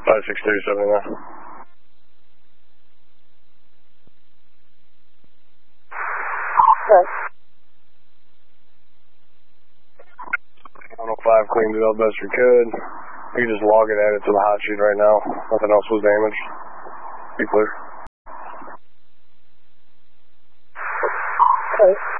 56379. Okay. 105 cleaned it up best we could. You can just log it, add it to the hot sheet right now. Nothing else was damaged. Be clear. Okay.